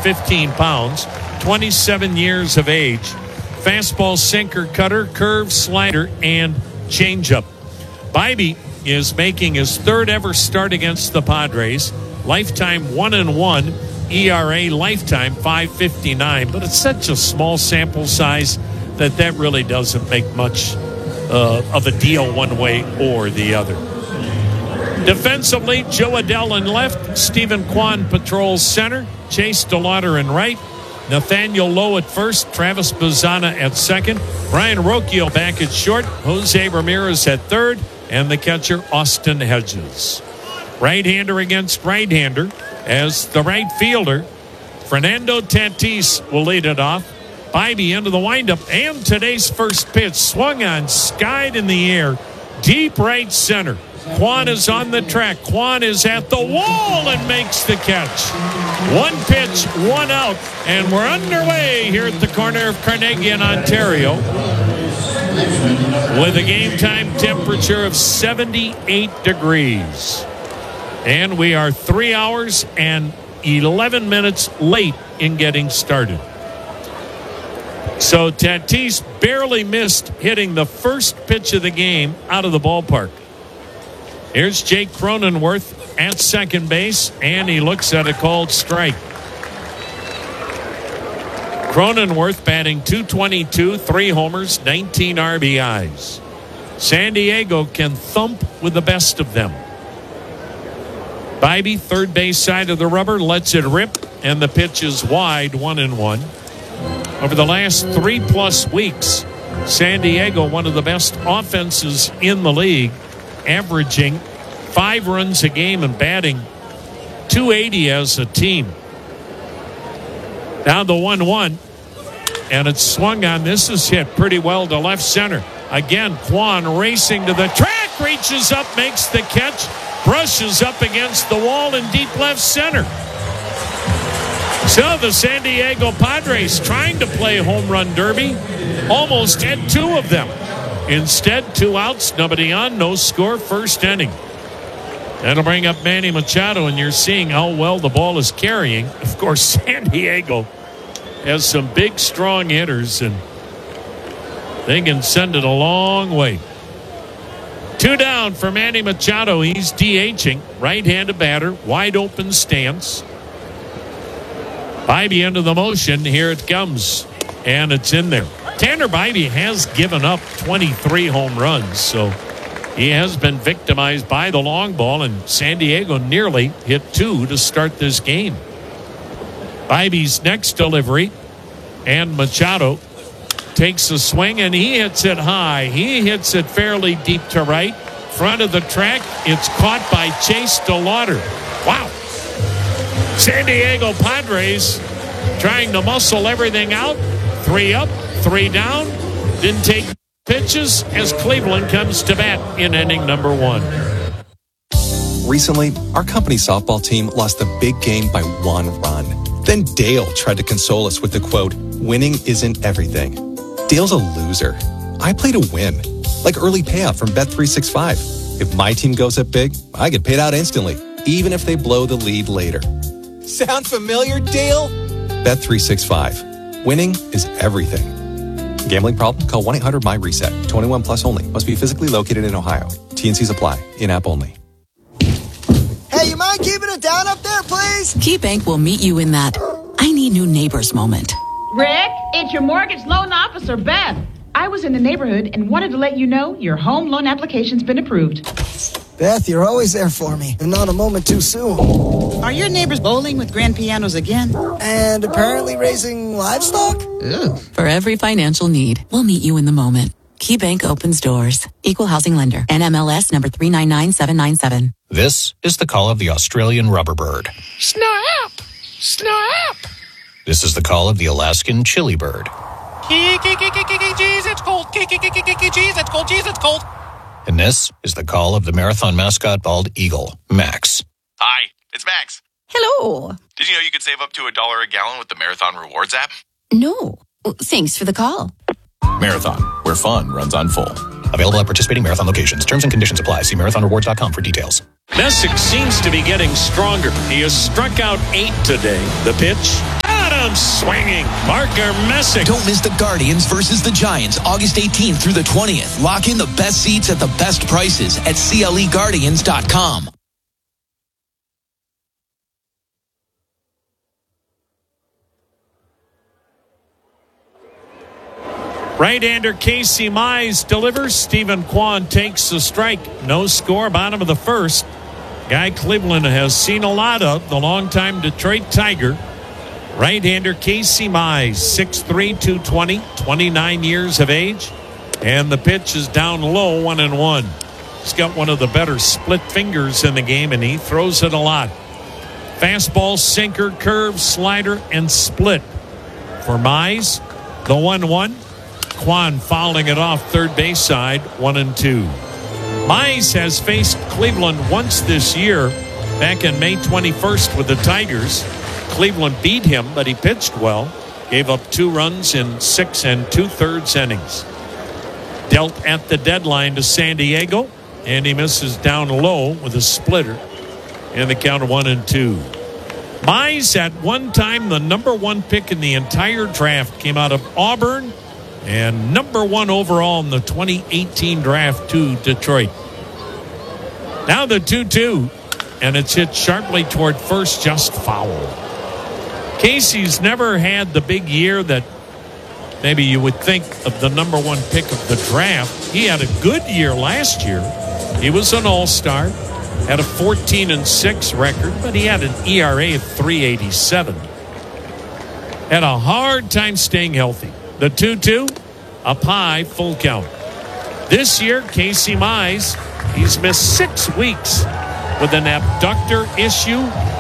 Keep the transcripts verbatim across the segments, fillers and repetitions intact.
fifteen pounds, twenty-seven years of age. Fastball, sinker, cutter, curve, slider, and changeup. Bibee is making his third ever start against the Padres. Lifetime one and one. E R A lifetime five fifty-nine. But it's such a small sample size that that really doesn't make much uh, of a deal one way or the other. Defensively, Joe Adell in left, Stephen Kwan patrols center, Chase DeLauder in right, Nathaniel Lowe at first, Travis Bazzana at second, Brian Rocchio back at short, Jose Ramirez at third, and the catcher Austin Hedges. Right-hander against right-hander as the right fielder, Fernando Tatis will lead it off. Bibee into the windup, and today's first pitch swung on, skied in the air, deep right center. Kwan is on the track. Kwan is at the wall and makes the catch. One pitch, one out, and we're underway here at the corner of Carnegie in Ontario with a game time temperature of seventy-eight degrees. And we are three hours and eleven minutes late in getting started. So Tatis barely missed hitting the first pitch of the game out of the ballpark. Here's Jake Cronenworth at second base, and he looks at a called strike. Cronenworth batting two twenty-two, three homers, nineteen R B Is. San Diego can thump with the best of them. Bibee, third base side of the rubber, lets it rip, and the pitch is wide, one and one. Over the last three-plus weeks, San Diego, one of the best offenses in the league, averaging five runs a game and batting two eighty as a team. Now the one one, and it's swung on. This is hit pretty well to left center. Again, Kwan racing to the track, reaches up, makes the catch, brushes up against the wall in deep left center. So the San Diego Padres trying to play home run derby, almost had two of them. Instead, two outs, nobody on, no score, first inning. That'll bring up Manny Machado, and you're seeing how well the ball is carrying. Of course, San Diego has some big, strong hitters, and they can send it a long way. Two down for Manny Machado. He's DHing, right-handed batter, wide open stance. Bibee into the motion. Here it comes, and it's in there. Tanner Bibee has given up twenty-three home runs, so he has been victimized by the long ball, and San Diego nearly hit two to start this game. Bibee's next delivery, and Machado takes a swing, and he hits it high. He hits it fairly deep to right. Front of the track, it's caught by Chase DeLauder. Wow. San Diego Padres trying to muscle everything out. Three up, three down. Didn't take pitches as Cleveland comes to bat in inning number one. Recently, our company softball team lost the big game by one run. Then Dale tried to console us with the quote, "Winning isn't everything." Dale's a loser. I play to win, like early payout from Bet three sixty-five. If my team goes up big, I get paid out instantly, even if they blow the lead later. Sound familiar, Dale? Bet three sixty-five. Winning is everything. Gambling problem? Call one eight hundred my reset. twenty-one plus only. Must be physically located in Ohio. T and C's apply. In-app only. Hey, you mind keeping it down up there, please? KeyBank will meet you in that I need new neighbors moment. Rick, it's your mortgage loan officer, Beth. I was in the neighborhood and wanted to let you know your home loan application's been approved. Beth, you're always there for me, and not a moment too soon. Are your neighbors bowling with grand pianos again? And apparently raising livestock? Ew. For every financial need, we'll meet you in the moment. KeyBank opens doors. Equal housing lender. N M L S number three nine nine seven nine seven. This is the call of the Australian rubberbird. Snap! Snap! This is the call of the Alaskan chili bird. Jeez, it's cold. Jeez, it's cold. Jeez, it's cold. And this is the call of the marathon mascot bald eagle, Max. Hi, it's Max. Hello. Did you know you could save up to a dollar a gallon with the Marathon Rewards app? No. Thanks for the call. Marathon, where fun runs on full. Available at participating Marathon locations. Terms and conditions apply. See marathon rewards dot com for details. Messick seems to be getting stronger. He has struck out eight today. The pitch. Williams swinging. Parker Messick. Don't miss the Guardians versus the Giants, August eighteenth through the twentieth. Lock in the best seats at the best prices at C L E Guardians dot com. Right-hander Casey Mize delivers. Stephen Kwan takes the strike. No score, bottom of the first. Guy Cleveland has seen a lot of, the longtime Detroit Tiger. Right-hander Casey Mize, six three, two twenty, twenty-nine years of age. And the pitch is down low, one and one. He's got one of the better split fingers in the game, and he throws it a lot. Fastball, sinker, curve, slider, and split. For Mize, the one one. Kwan fouling it off third base side, one and two. Mize has faced Cleveland once this year, back in May twenty-first with the Tigers. Cleveland beat him, but he pitched well. Gave up two runs in six and two-thirds innings. Dealt at the deadline to San Diego, and he misses down low with a splitter. And the count of one and two. Mize, at one time the number one pick in the entire draft, came out of Auburn, and number one overall in the twenty eighteen draft to Detroit. Now the two two, and it's hit sharply toward first, just foul. Casey's never had the big year that maybe you would think of the number one pick of the draft. He had a good year last year. He was an all-star, had a fourteen and six record, but he had an E R A of three eighty-seven. Had a hard time staying healthy. The two two, up high, full count. This year, Casey Mize, he's missed six weeks with an abductor issue.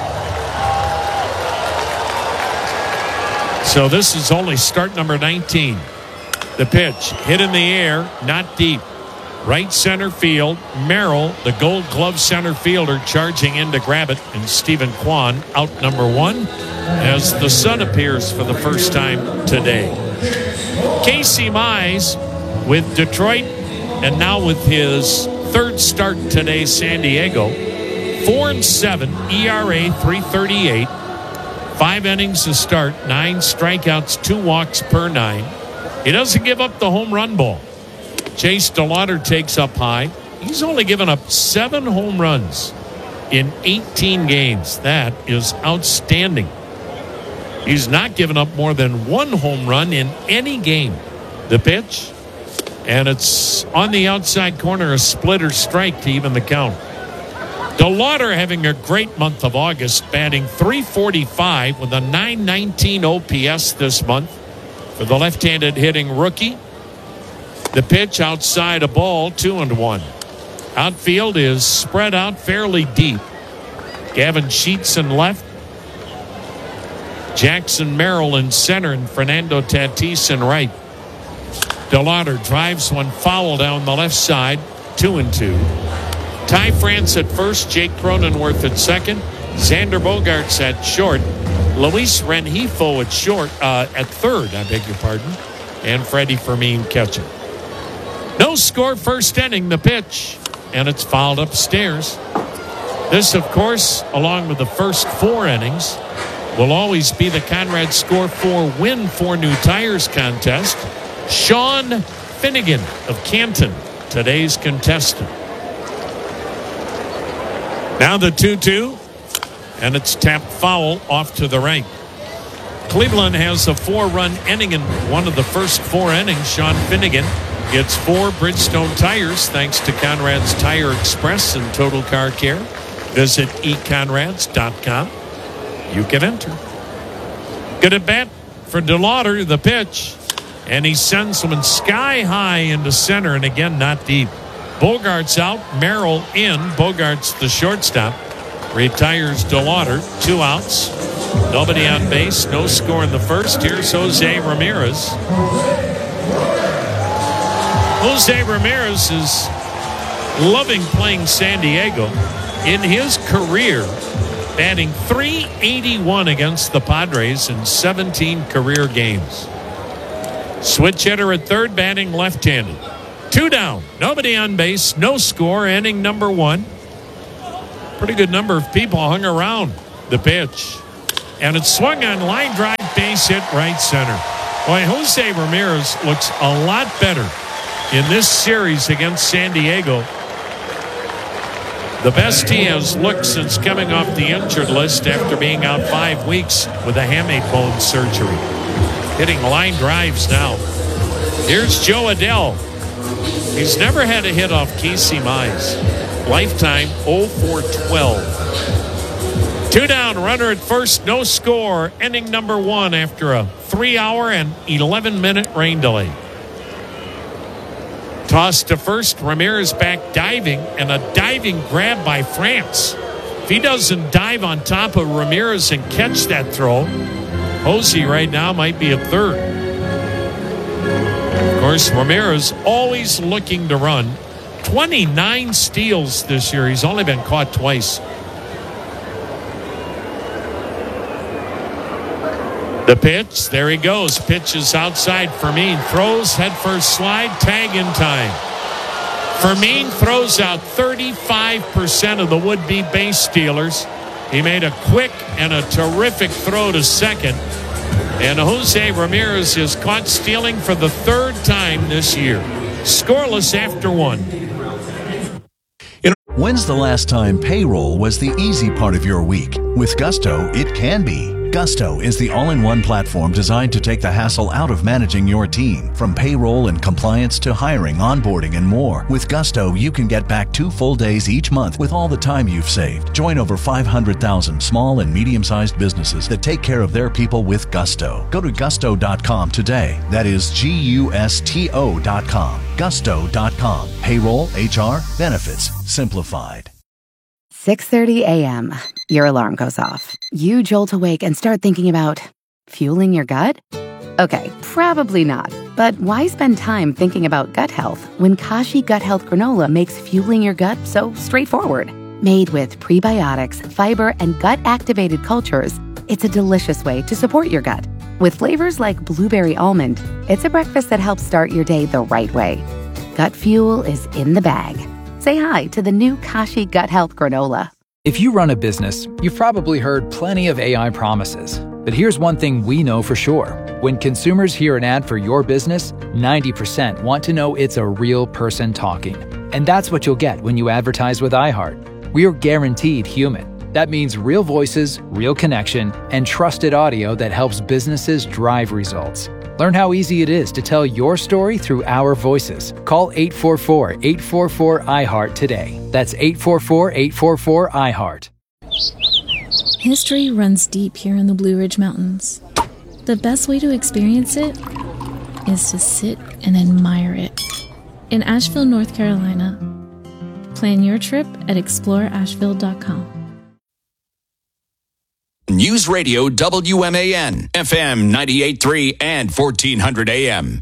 So this is only start number nineteen. The pitch, hit in the air, not deep. Right center field, Merrill, the Gold Glove center fielder, charging in to grab it, and Stephen Kwan out number one as the sun appears for the first time today. Casey Mize with Detroit, and now with his third start today, San Diego. Four and seven, E R A three thirty-eight. Five innings to start, nine strikeouts, two walks per nine. He doesn't give up the home run ball. Chase DeLauder takes up high. He's only given up seven home runs in eighteen games. That is outstanding. He's not given up more than one home run in any game. The pitch, and it's on the outside corner, a splitter strike to even the count. DeLauder having a great month of August, batting three forty-five with a nine nineteen O P S this month for the left-handed hitting rookie. The pitch outside a ball, two and one. Outfield is spread out fairly deep. Gavin Sheets in left. Jackson Merrill in center, and Fernando Tatis in right. DeLauder drives one foul down the left side, two and two. Ty France at first, Jake Cronenworth at second, Xander Bogaerts at short, Luis Rengifo at short, uh, at third, I beg your pardon, and Freddie Fermin catching. No score first inning, the pitch, and it's fouled upstairs. This, of course, along with the first four innings, will always be the Conrad Score four Win four New Tires contest. Sean Finnegan of Canton, today's contestant. Now the two two, and it's tapped foul off to the right. Cleveland has a four-run inning in one of the first four innings. Sean Finnegan gets four Bridgestone tires thanks to Conrad's Tire Express and Total Car Care. Visit e conrads dot com. You can enter. Good at bat for DeLauder, the pitch. And he sends one sky high into center, and again, not deep. Bogaerts out, Merrill in. Bogaerts, the shortstop, retires DeLauder. Two outs. Nobody on base. No score in the first. Here's Jose Ramirez. Jose Ramirez is loving playing San Diego. In his career, batting three eighty-one against the Padres in seventeen career games. Switch hitter at third, batting left-handed. Two down, nobody on base, no score, inning number one. Pretty good number of people hung around the pitch. And it's swung on, line drive, base hit, right center. Boy, Jose Ramirez looks a lot better in this series against San Diego. The best he has looked since coming off the injured list after being out five weeks with a hamate bone surgery. Hitting line drives now. Here's Joe Adell. He's never had a hit off Casey Mize. Lifetime oh for twelve. Two down, runner at first, no score. Ending number one after a three-hour and eleven-minute rain delay. Toss to first, Ramirez back diving, and a diving grab by France. If he doesn't dive on top of Ramirez and catch that throw, Jose right now might be a third. Of course, Ramirez always looking to run. twenty-nine steals this year. He's only been caught twice. The pitch, there he goes. Pitches outside. Fermin throws, head first slide, tag in time. Fermin throws out thirty-five percent of the would-be base stealers. He made a quick and a terrific throw to second. And Jose Ramirez is caught stealing for the third time this year. Scoreless after one. When's the last time payroll was the easy part of your week? With Gusto, it can be. Gusto is the all-in-one platform designed to take the hassle out of managing your team. From payroll and compliance to hiring, onboarding, and more. With Gusto, you can get back two full days each month with all the time you've saved. Join over five hundred thousand small and medium-sized businesses that take care of their people with Gusto. Go to gusto dot com today. That is G U S T O dot com. gusto dot com. Payroll, H R, benefits, simplified. six thirty a.m. Your alarm goes off. You jolt awake and start thinking about fueling your gut? Okay, probably not. But why spend time thinking about gut health when Kashi Gut Health Granola makes fueling your gut so straightforward? Made with prebiotics, fiber, and gut-activated cultures, it's a delicious way to support your gut. With flavors like blueberry almond, it's a breakfast that helps start your day the right way. Gut fuel is in the bag. Say hi to the new Kashi Gut Health Granola. If you run a business, you've probably heard plenty of A I promises. But here's one thing we know for sure. When consumers hear an ad for your business, ninety percent want to know it's a real person talking. And that's what you'll get when you advertise with iHeart. We're guaranteed human. That means real voices, real connection, and trusted audio that helps businesses drive results. Learn how easy it is to tell your story through our voices. Call eight four four, eight four four, I heart today. That's eight four four, eight four four, I heart. History runs deep here in the Blue Ridge Mountains. The best way to experience it is to sit and admire it. In Asheville, North Carolina. Plan your trip at explore asheville dot com. News Radio W M A N, F M ninety-eight point three and fourteen hundred A M.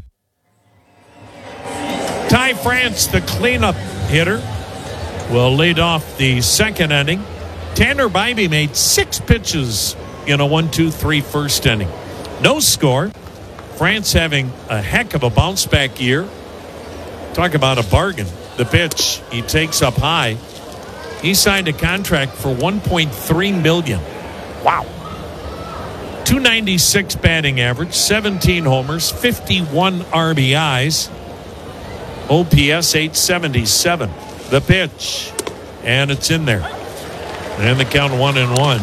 Ty France, the cleanup hitter, will lead off the second inning. Tanner Bybee made six pitches in a one two three first inning. No score. France having a heck of a bounce-back year. Talk about a bargain. The pitch he takes up high. He signed a contract for one point three million dollars. Wow. two ninety-six batting average, seventeen homers, fifty-one R B Is. O P S eight seventy-seven. The pitch. And it's in there. And the count one and one.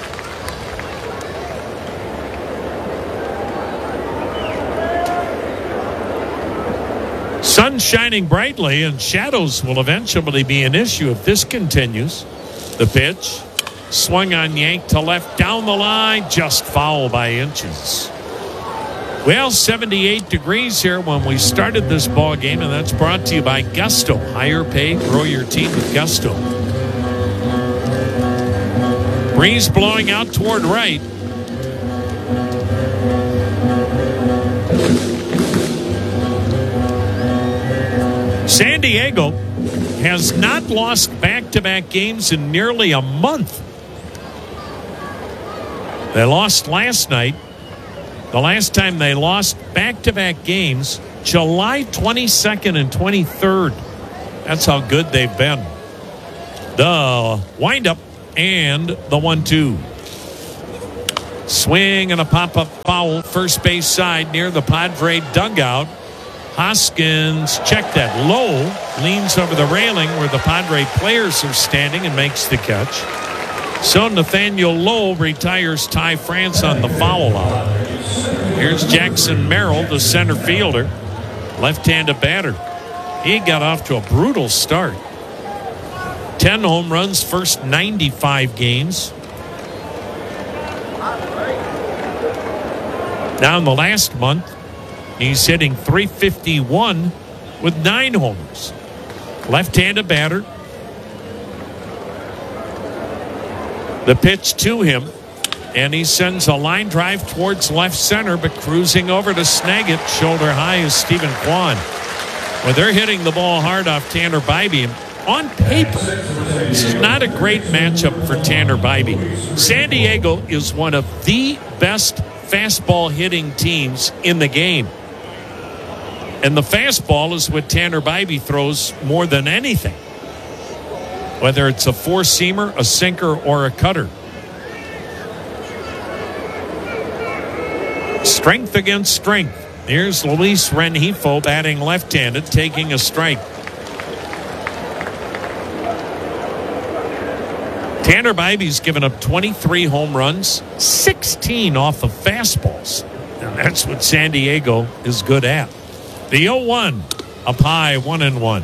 Sun shining brightly, and shadows will eventually be an issue if this continues. The pitch. Swung on, yanked to left, down the line, just foul by inches. Well, seventy-eight degrees here when we started this ball game, and that's brought to you by Gusto. Higher pay, grow your team with Gusto. Breeze blowing out toward right. San Diego has not lost back-to-back games in nearly a month. They lost last night. The last time they lost back-to-back games, July twenty-second and twenty-third. That's how good they've been. The windup and the one two. Swing and a pop-up foul, first base side near the Padre dugout. Hoskins checked that low, leans over the railing where the Padre players are standing and makes the catch. So Nathaniel Lowe retires Ty France on the foul out. Here's Jackson Merrill, the center fielder, left-handed batter. He got off to a brutal start. ten home runs, first ninety-five games. Now in the last month, he's hitting three fifty-one with nine homers. Left-handed batter. The pitch to him, and he sends a line drive towards left center, but cruising over to snag it shoulder high is Stephen Kwan. Well, they're hitting the ball hard off Tanner Bybee. On paper, this is not a great matchup for Tanner Bybee. San Diego is one of the best fastball hitting teams in the game. And the fastball is what Tanner Bybee throws more than anything. Whether it's a four-seamer, a sinker, or a cutter. Strength against strength. Here's Luis Rengifo batting left-handed, taking a strike. Tanner Bybee's given up twenty-three home runs, sixteen off of fastballs. And that's what San Diego is good at. The oh one, up high, one and one.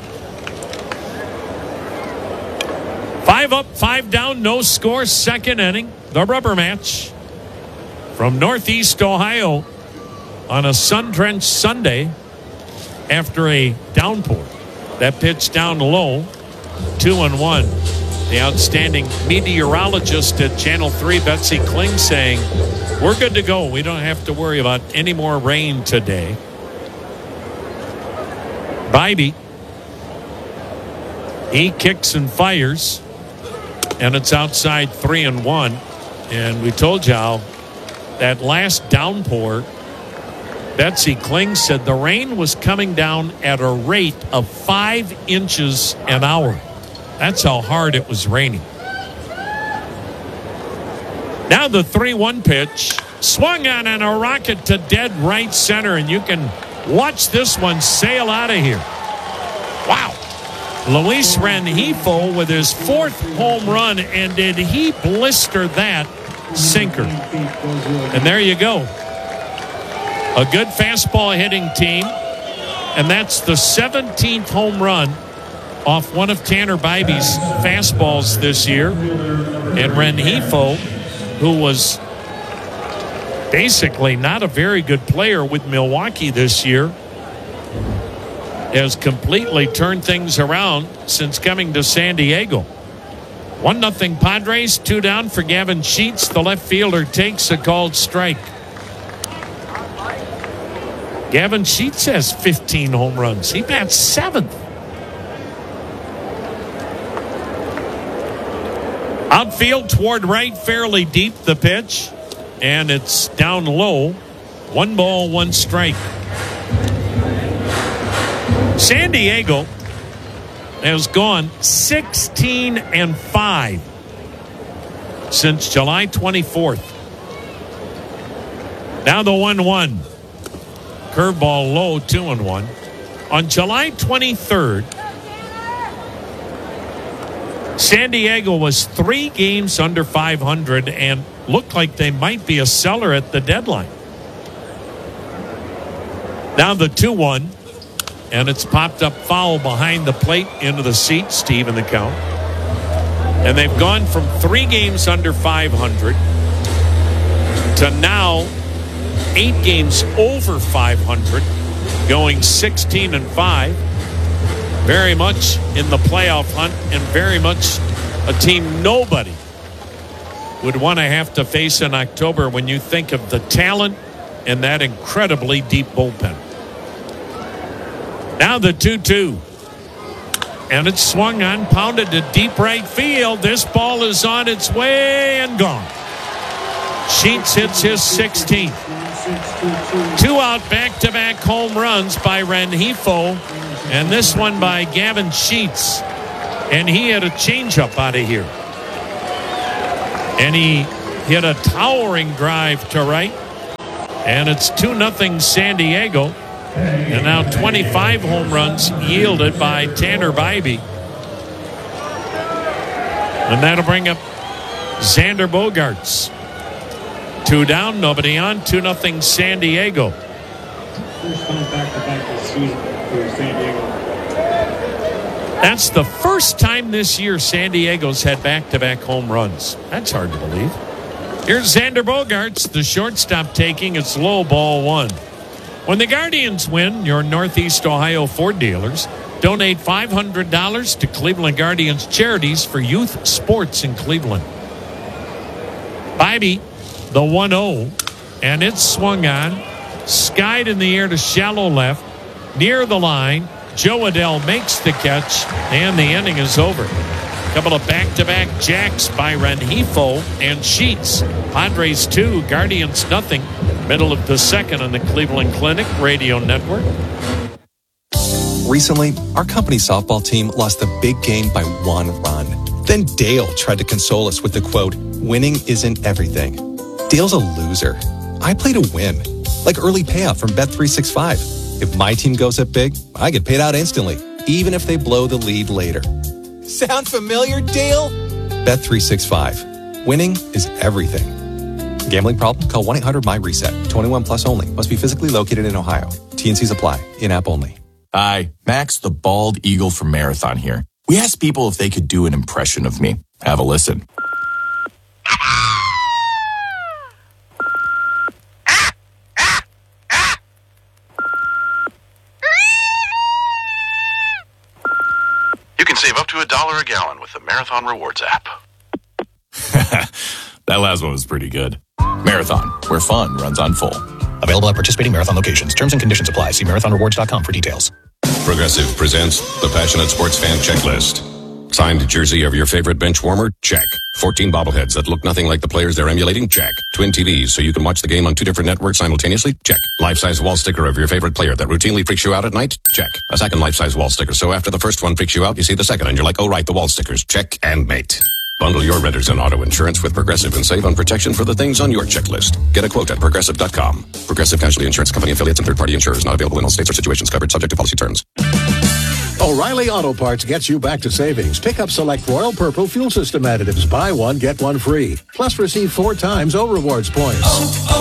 Five up, five down, no score, second inning. The rubber match from Northeast Ohio on a sun-drenched Sunday after a downpour. That pitch down low, two and one. The outstanding meteorologist at Channel three, Betsy Kling, saying, we're good to go. We don't have to worry about any more rain today. Bybee, he kicks and fires, and it's outside three and one. And we told you how that last downpour, Betsy Kling said the rain was coming down at a rate of five inches an hour. That's how hard it was raining. Now the three one pitch. Swung on and a rocket to dead right center, and you can watch this one sail out of here. Wow. Luis Rengifo with his fourth home run, and did he blister that sinker. And there you go. A good fastball hitting team, and that's the seventeenth home run off one of Tanner Bybee's fastballs this year. And Rengifo, who was basically not a very good player with Milwaukee this year, has completely turned things around since coming to San Diego. One nothing Padres, two down for Gavin Sheets. The left fielder takes a called strike. Gavin Sheets has fifteen home runs. He bats seventh. Outfield toward right, fairly deep the pitch, and it's down low. One ball, one strike. San Diego has gone sixteen and five since July twenty-fourth. Now the one one. Curveball low, two and one. On July twenty-third, San Diego was three games under five hundred and looked like they might be a seller at the deadline. Now the two one, and it's popped up foul behind the plate into the seat, Steve, in the count. And they've gone from three games under five hundred to now eight games over five hundred, going sixteen and five. Very much in the playoff hunt, and very much a team nobody would want to have to face in October when you think of the talent and that incredibly deep bullpen. Now the two two. And it's swung on, pounded to deep right field. This ball is on its way and gone. Sheets hits his sixteenth. Two out back-to-back home runs by Rengifo, and this one by Gavin Sheets. And he had a changeup out of here. And he hit a towering drive to right. And it's two nothing San Diego. And now twenty-five home runs yielded by Tanner Bybee. And that'll bring up Xander Bogaerts. Two down, nobody on. two nothing San Diego. First time back-to-back this season for San Diego. That's the first time this year San Diego's had back-to-back home runs. That's hard to believe. Here's Xander Bogaerts, the shortstop, taking its low ball one. When the Guardians win, your Northeast Ohio Ford dealers donate five hundred dollars to Cleveland Guardians Charities for youth sports in Cleveland. Bybee, the one oh, and it's swung on, skied in the air to shallow left, near the line. Joe Adell makes the catch, and the inning is over. A couple of back-to-back jacks by Rengifo and Sheets. Padres two, Guardians nothing. Middle of the second on the Cleveland Clinic Radio Network. Recently, our company softball team lost the big game by one run. Then Dale tried to console us with the quote, "Winning isn't everything." Dale's a loser. I play to win, like early payout from Bet three sixty-five. If my team goes up big, I get paid out instantly, even if they blow the lead later. Sound familiar, Dale? Bet three sixty-five. Winning is everything. Gambling problem? Call one eight hundred M Y reset. twenty-one plus only. Must be physically located in Ohio. T N Cs apply. In-app only. Hi, Max the Bald Eagle from Marathon here. We asked people if they could do an impression of me. Have a listen. You can save up to a dollar a gallon with the Marathon Rewards app. That last one was pretty good. Marathon, where fun runs on full. Available at participating Marathon locations. Terms and conditions apply. See marathon rewards dot com for details. Progressive presents the Passionate Sports Fan Checklist. Signed jersey of your favorite bench warmer? Check. fourteen bobbleheads that look nothing like the players they're emulating? Check. Twin T Vs so you can watch the game on two different networks simultaneously? Check. Life-size wall sticker of your favorite player that routinely freaks you out at night? Check. A second life-size wall sticker so after the first one freaks you out, you see the second and you're like, oh right, the wall stickers. Check and mate. Bundle your renters and auto insurance with Progressive and save on protection for the things on your checklist. Get a quote at Progressive dot com. Progressive Casualty Insurance Company affiliates and third-party insurers not available in all states or situations covered subject to policy terms. O'Reilly Auto Parts gets you back to savings. Pick up select Royal Purple fuel system additives. Buy one, get one free. Plus receive four times O Rewards points.